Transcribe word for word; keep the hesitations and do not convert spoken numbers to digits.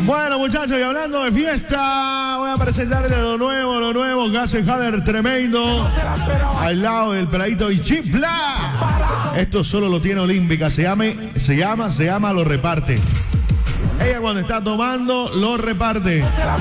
Bueno, muchachos, y hablando de fiesta, voy a presentarles lo nuevo, lo nuevo, Gases Hader tremendo, al lado del peladito y Chipla. Esto solo lo tiene Olímpica, se llama, se llama, se llama, lo reparte. Ella cuando está tomando, lo reparte.